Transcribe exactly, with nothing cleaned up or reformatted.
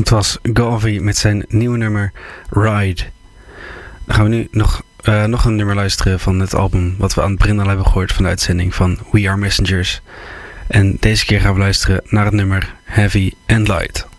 Het was Galvi met zijn nieuwe nummer Ride. Dan gaan we nu nog, uh, nog een nummer luisteren van het album wat we aan het begin al hebben gehoord van de uitzending van We Are Messengers. En deze keer gaan we luisteren naar het nummer Heavy and Light.